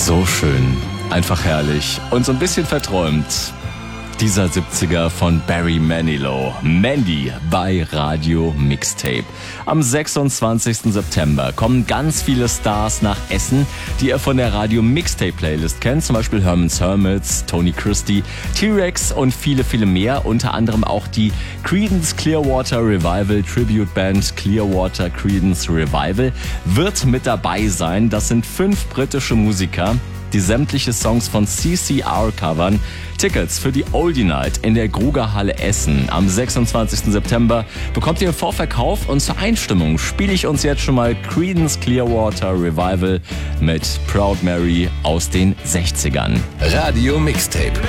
So schön, einfach herrlich und so ein bisschen verträumt. Dieser 70er von Barry Manilow, Mandy bei Radio Mixtape. Am 26. September kommen ganz viele Stars nach Essen, die ihr von der Radio Mixtape Playlist kennt. Zum Beispiel Herman's Hermits, Tony Christie, T-Rex und viele, viele mehr. Unter anderem auch die Creedence Clearwater Revival Tribute Band Clearwater Creedence Revival wird mit dabei sein. Das sind 5 britische Musiker, die sämtliche Songs von CCR covern. Tickets für die Oldie Night in der Grugerhalle Essen am 26. September bekommt ihr im Vorverkauf, und zur Einstimmung spiele ich uns jetzt schon mal Creedence Clearwater Revival mit Proud Mary aus den 60ern. Radio Mixtape.